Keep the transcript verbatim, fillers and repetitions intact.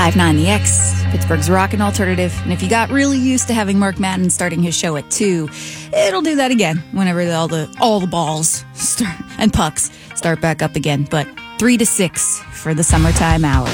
five nine The X, Pittsburgh's rock and alternative. And if you got really used to having Mark Madden starting his show at two, it'll do that again whenever all the all the balls start, and pucks start back up again. But three to six for the summertime hour.